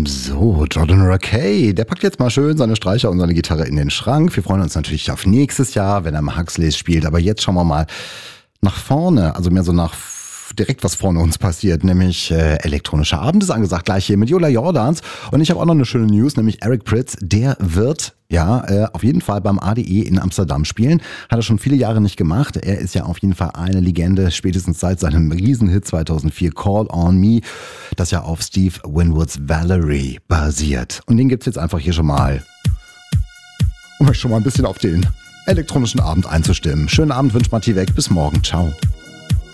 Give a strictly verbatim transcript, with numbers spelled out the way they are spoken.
So, Jordan Rakei, der packt jetzt mal schön seine Streicher und seine Gitarre in den Schrank. Wir freuen uns natürlich auf nächstes Jahr, wenn er mal Huxleys spielt. Aber jetzt schauen wir mal nach vorne, also mehr so nach direkt was vorne uns passiert, nämlich äh, elektronischer Abend ist angesagt, gleich hier mit Yola Jordans. Und ich habe auch noch eine schöne News, nämlich Eric Prydz, der wird ja äh, auf jeden Fall beim A D E in Amsterdam spielen. Hat er schon viele Jahre nicht gemacht. Er ist ja auf jeden Fall eine Legende, spätestens seit seinem Riesenhit zweitausendvier Call on Me, das ja auf Steve Winwoods Valerie basiert. Und den gibt's jetzt einfach hier schon mal, um euch schon mal ein bisschen auf den elektronischen Abend einzustimmen. Schönen Abend wünscht Matti weg, bis morgen, ciao.